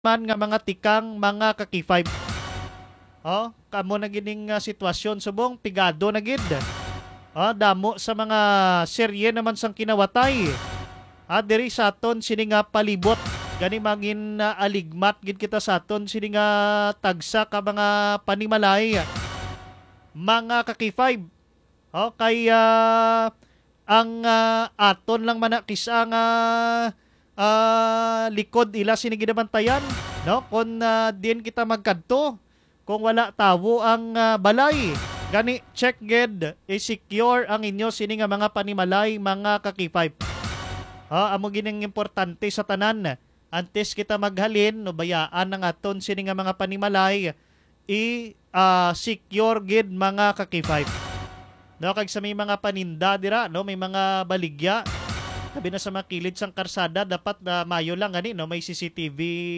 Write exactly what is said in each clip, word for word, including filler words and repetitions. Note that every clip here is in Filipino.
man nga mga tikang mga kakifay. Oh, kamo na gining uh, sitwasyon subong pigado na gid. Ah, damo sa mga serye naman sang kinawatay. Ah, diri sa aton sini nga palibot gani mangin uh, aligmat gid kita sa aton sini nga tagsa ka mga panimalay mga kakifay. Oh, kay uh, ang uh, aton lang man kisa nga uh, likod ila sini ginabantayan, no? Kung uh, din kita magkadto kung wala tawo ang uh, balay. Gani check ged i-secure ang inyo sini nga mga panimalay mga kakifay. Ha, amo gining importante sa tanan. Antes kita maghalin no bayaan ng aton sini nga mga panimalay i uh, secure gid mga kakifay. No, kag sa may mga paninda dira no may mga baligya sabi na sa mga kilid sang karsada dapat na uh, mayo lang gani no may C C T V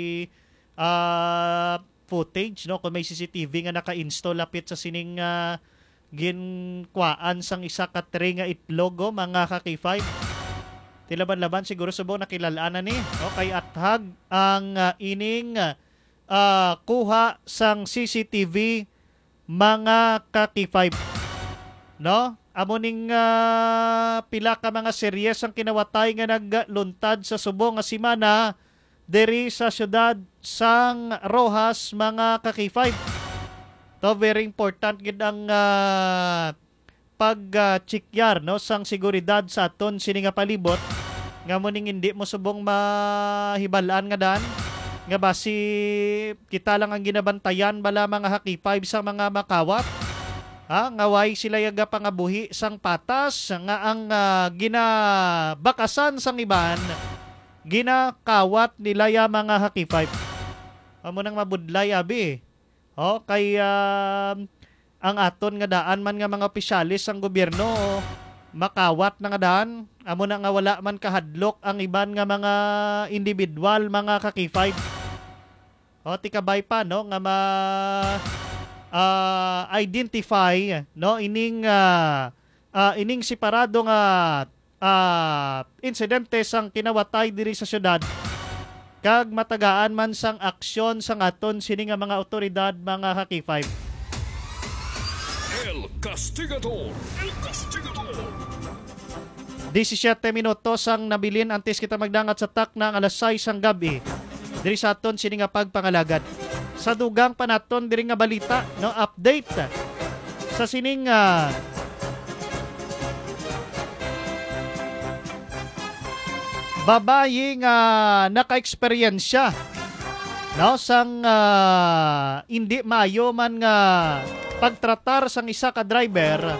uh, footage no kung may C C T V nga naka-install lapit sa sining uh, ginkwaan sang isa ka tray nga itlog oh, mga kakifay. Tilaban-laban siguro subo nakilalaan na ni okay athag ang uh, ining uh, kuha sang C C T V mga kakifay. No? Amo ning uh, pila ka mga series ang kinawatay nga nagluntad sa subong nga semana diri sa syudad sang Rojas mga kakifay. To very important gid ang uh, pag-chekyar uh, no sang seguridad sa aton sini nga palibot nga mo ning hindi mo subong mahibalaan nga dan nga basi kita lang ang ginabantayan bala mga hakifay sa mga makawat. Ha, ngaway sila yaga pangabuhi sang patas nga ang uh, ginabakasan sang iban ginakawat nila ya mga hakifay. Amo nang mabudlay abi. Oh, kay uh, ang aton nga daan man nga mga opisyalis sang gobyerno makawat na nga daan. Amo na nga wala man kahadlok ang iban nga mga individual mga kakifay. Oh, tikabay pa no nga ma uh, identify no ining uh, uh, ining separado nga uh, insidente sang kinawatay diri sa syudad kag matagaan man sang aksyon sang aton sini nga mga otoridad mga hakifay. El Castigador. El Castigador. disisiete minutos ang nabilin antes kita magdangat sa tak ng alas sais ang gabi diri sa aton sini nga pagpangalagad. Sa dugang panaton diri nga balita no update sa sining uh, babayi nga naka-eksperyensya no sang uh, hindi maayo man nga pagtratar sang isa ka driver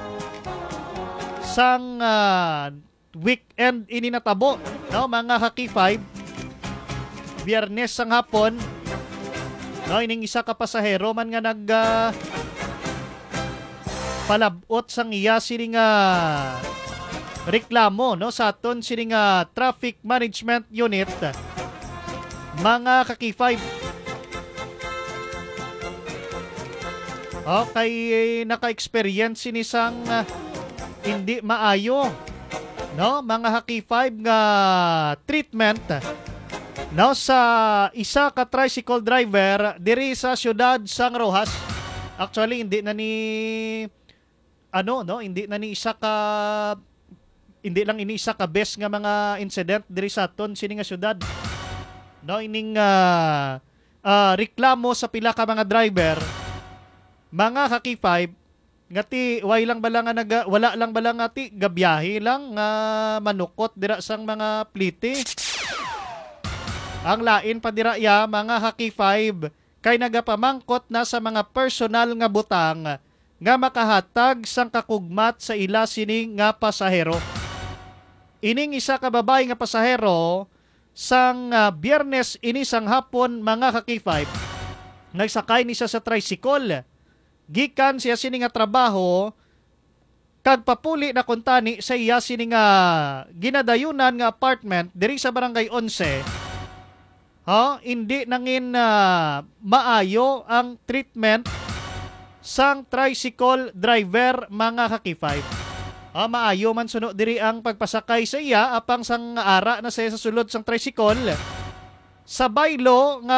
sang uh, weekend ini natabo no mga hakifay. Biyernes sang hapon no ining isa ka pasahero man nga nag uh, palabot sang iya sini nga reklamo no sa aton sini nga traffic management unit mga kakifay. Okay, naka-experience sini sang uh, hindi maayo no mga hakifay nga treatment no sa isa ka tricycle driver diri sa syudad sang Rojas. Actually hindi na ni ano no hindi na ni isa ka hindi lang ini isa ka best nga mga incident diri sa aton sini nga syudad no ining uh, uh, reklamo sa pila ka mga driver mga hakifay ngati way lang bala nga naga, wala lang bala nga ti gabiyahe lang nga manukot dira sang mga plite. Ang lain pa dira ya mga hakifay kay nagapamangkot na sa mga personal nga butang nga makahatag sang kakugmat sa ila sining nga pasahero. Ining isa ka babay nga pasahero sang uh, Biyernes ini sang hapon mga hakifay nagsakay ni siya sa tricycle. Gikan siya sini nga trabaho kag papuli na kuntani sa iya sini nga ginadayunan nga apartment diri sa barangay eleven. Ha, hindi nangin uh, maayo ang treatment sang tricycle driver mga hakifay. Ha, maayo man suno diri ang pagpasakay sa iya apang sang ara na siya sa sulod sang tricycle. sa baylo nga